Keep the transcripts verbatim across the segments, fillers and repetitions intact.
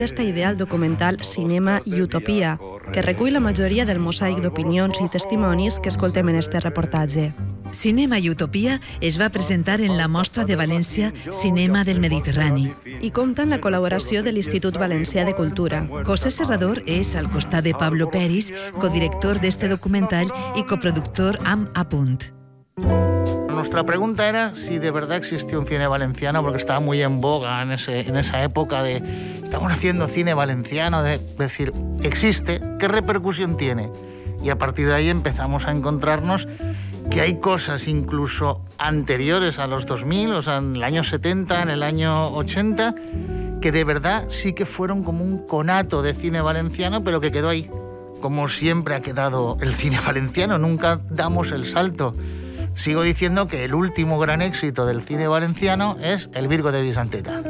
Aquesta idea al documental Cinema i Utopia, que recull la majoria del mosaic d'opinions i testimonis que escoltem en este reportatge. Cinema i Utopia es va presentar en la mostra de València Cinema del Mediterrani. I compta amb la col·laboració de l'Institut Valencià de Cultura. José Serrador és, al costat de Pablo Peris, codirector d'este documental i coproductor amb Apunt. Nuestra pregunta era si de verdad existía un cine valenciano, porque estaba muy en boga en, ese, en esa época de estamos haciendo cine valenciano, de decir, existe, ¿qué repercusión tiene? Y a partir de ahí empezamos a encontrarnos que hay cosas incluso anteriores a los dos mil, o sea, en el año setenta, en el año ochenta, que de verdad sí que fueron como un conato de cine valenciano, pero que quedó ahí. Como siempre ha quedado el cine valenciano, nunca damos el salto. Sigo diciendo que el último gran éxito del cine valenciano es El Virgo de Vicenteta.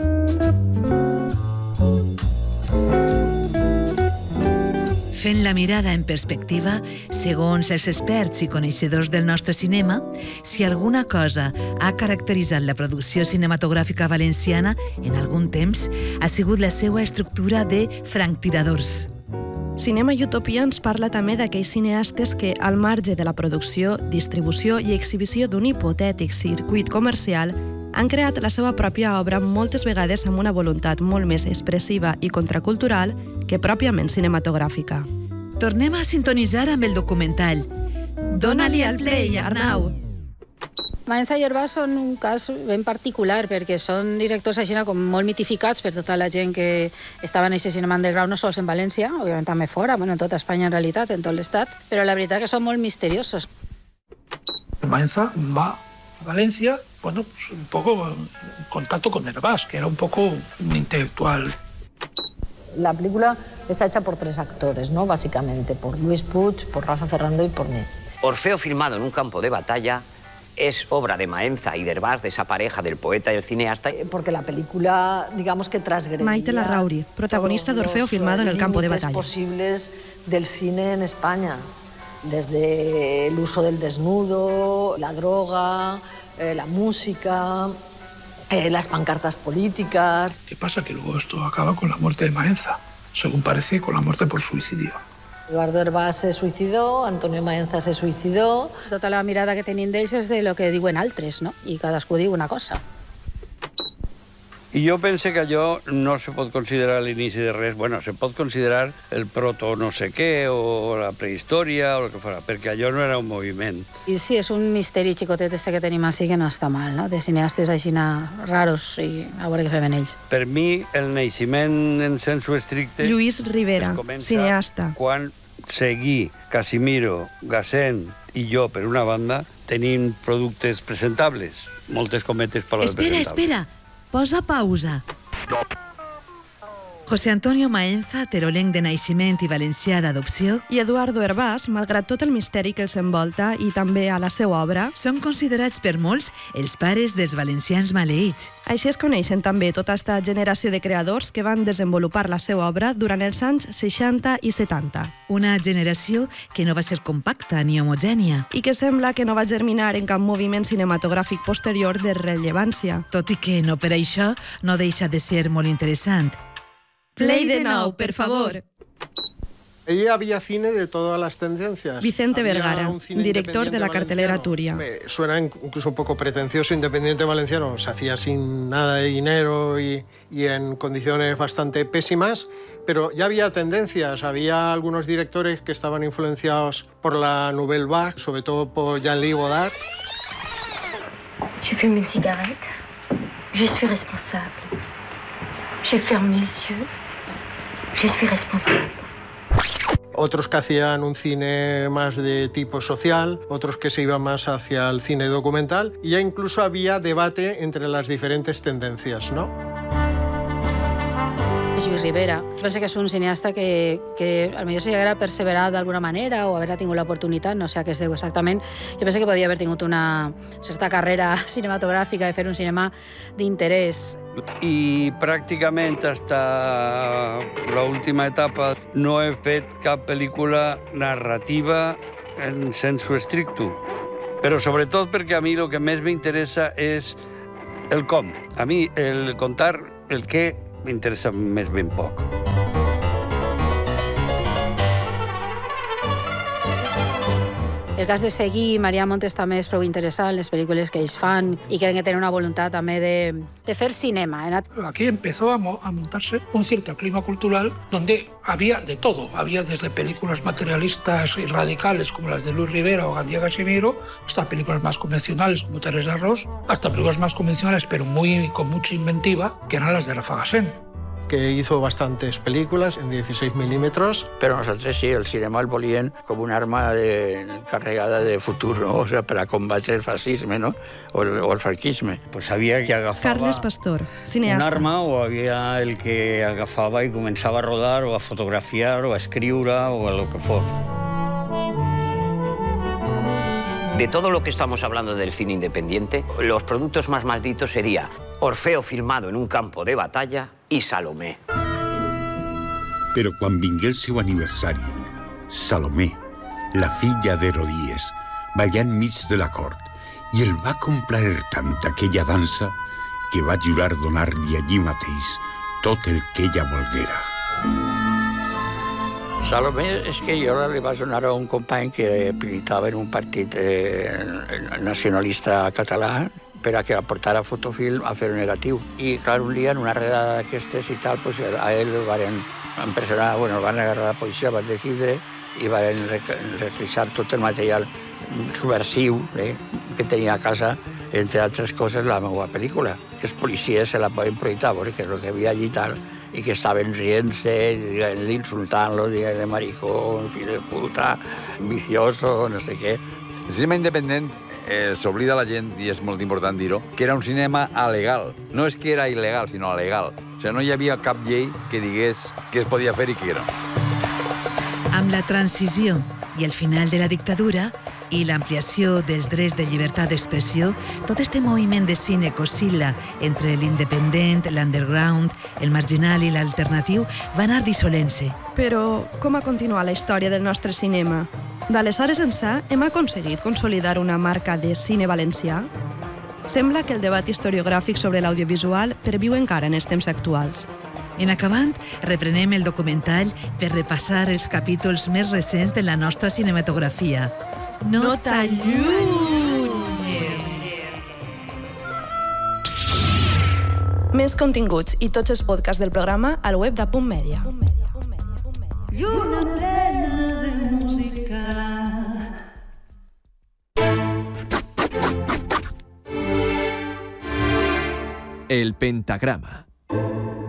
Fent la mirada en perspectiva, segons els experts i coneixedors del nostre cinema, si alguna cosa ha caracteritzat la producció cinematogràfica valenciana en algun temps, ha sigut la seva estructura de franctiradors. Cinema i Utopia ens parla també d'aquells cineastes que, al marge de la producció, distribució i exhibició d'un hipotètic circuit comercial, han creat la seva pròpia obra moltes vegades amb una voluntat molt més expressiva i contracultural que pròpiament cinematogràfica. Tornem a sintonitzar amb el documental. Dóna-li al play, Arnau! Maenza i Hervás són un cas ben particular perquè són directors així com molt mitificats per tota la gent que estava en aquest cinema underground, no sols en València, òbviament també fora, bueno, en tota Espanya en realitat, en tot l'estat, però la veritat que són molt misteriosos. Maenza va a Valencia, bueno, pues un poco en contacto con Hervás, que era un poco un intelectual. La película está hecha por tres actores, ¿no? Básicamente, por Luis Puig, por Rafa Ferrando y por mí. Orfeo filmado en un campo de batalla es obra de Maenza y de Hervás, de esa pareja del poeta y el cineasta. Porque la película, digamos que transgredía Maite Larrauri, protagonista de Orfeo filmado en el campo de batalla. Los límites posibles del cine en España, desde el uso del desnudo, la droga, eh, la música, eh, las pancartas políticas. ¿Qué pasa? Que luego esto acaba con la muerte de Maenza, según parece, con la muerte por suicidio. Eduardo Hervás se suïcidó, Antonio Maenza se suïcidó. Tota la mirada que tenim d'ells és de lo que diuen altres, no? I cadascú diu una cosa. I jo penso que allò no se pot considerar l'inici de res. Bueno, se pot considerar el proto no sé què, o la prehistòria, o el que fora, perquè allò no era un moviment. I sí, és un misteri xicotet este que tenim així que no està mal, no? De cineastes així raros i a veure què fem en ells. Per mi, el naixement en sensu estricte... Lluís Rivera, cineasta. Quan Seguí, Casimiro, Gassén i jo, per una banda, tenim productes presentables. Moltes cometes per les presentables. Espera, espera. Posa pausa. José Antonio Maenza, terolenc de naixement i valencià d'adopció, i Eduardo Hervás, malgrat tot el misteri que els envolta i també a la seva obra, són considerats per molts els pares dels valencians maleïts. Així es coneixen també tota aquesta generació de creadors que van desenvolupar la seva obra durant els anys seixanta i setanta. Una generació que no va ser compacta ni homogènia. I que sembla que no va germinar en cap moviment cinematogràfic posterior de rellevància. Tot i que no per això no deixa de ser molt interessant. Play de nou, per favor. Allí había cine de todas las tendencias. Vicente Vergara, director de la cartelera Turia. Suena incluso un poco pretencioso, independiente valenciano. Se hacía sin nada de dinero y, y en condiciones bastante pésimas, pero ya había tendencias. Había algunos directores que estaban influenciados por la Nouvelle Vague, sobre todo por Jean-Louis Godard. Je fume une cigarette. Je suis responsable. Je ferme les yeux. Je suis responsable. Otros que hacían un cine más de tipo social, otros que se iban más hacia el cine documental, y ya incluso había debate entre las diferentes tendencias, ¿no? Lluís Rivera. Penso que és un cineasta que, que potser si haguera perseverat d'alguna manera o haver tingut l'oportunitat, no sé a què es deu exactament, jo penso que podria haver tingut una certa carrera cinematogràfica de fer un cinema d'interès. I pràcticament fins a l'última etapa no he fet cap pel·lícula narrativa en sensu estricto. Però sobretot perquè a mi el que més m'interessa és el com. A mi el contar el què m'interessa més ben poc. El cas de seguir, Maria Montes també és prou interessant, les pel·lícules que ells fan, i creen que tenen una voluntat també de, de fer cinema. ¿eh? Aquí empezó a, mo a montarse un cierto clima cultural donde había de todo. Había desde películas materialistas y radicales como las de Luis Rivera o Gandía Casimiro, hasta películas más convencionales como Teresa Ross, hasta películas más convencionales pero muy, con mucha inventiva, que eran las de Rafa Gassén, que hizo bastantes películas en dieciséis milímetros. Però nosaltres sí, el cinema el volien com una arma de, carregada de futur, no? O sea, per a combatre el fascisme, no? O el, o el franquisme. Pues sabia que agafava Carles Pastor, cineasta. un arma, o havia el que agafava i començava a rodar o a fotografiar o a escriure o a lo que fos. De todo lo que estamos hablando del cine independiente, los productos más malditos sería Orfeo filmado en un campo de batalla y Salomé. Però quan vingué el seu aniversari, Salomé, la filla d'Herodies, ballar enmig de la cort, i el va complaer tant aquella dansa que va jurar donar-li allí mateix tot el que ella volguera. Salomé és que jo li vaig donar a un company que militava en un partit eh, nacionalista català per a que la portara fotofilm a fer-ho negatiu. I, clar, un dia en una redada d'aquestes i tal, pues, a ell el van empresonar, bueno, el van agarrar a la policia, el van decidre i van requisar tot el material subversiu eh, que tenia a casa, entre altres coses, la meva pel·lícula, que els policies se la poden projectar, perquè és el que havia allí i tal, i que estaven rient-se, insultant-lo, dient-li maricón, fill de puta, vicioso, no sé què. El cinema independent eh, s'oblida la gent, i és molt important dir-ho, que era un cinema alegal. No és que era il·legal, sinó alegal. O sigui, no hi havia cap llei que digués què es podia fer i què era. Amb la transició i el final de la dictadura i l'ampliació dels drets de llibertat d'expressió, tot este moviment de cine que oscil·la entre l'independent, l'underground, el marginal i l'alternatiu va anar dissolent-se. Però com ha continuat la història del nostre cinema? D'aleshores ençà hem aconseguit consolidar una marca de cine valencià? Sembla que el debat historiogràfic sobre l'audiovisual perviu encara en els temps actuals. En acabant, reprenem el documental per repassar els capítols més recents de la nostra cinematografia. No t'allunyes! Més continguts i tots els podcasts del programa al web de Punt Mèdia. Lluna plena de música. El pentagrama.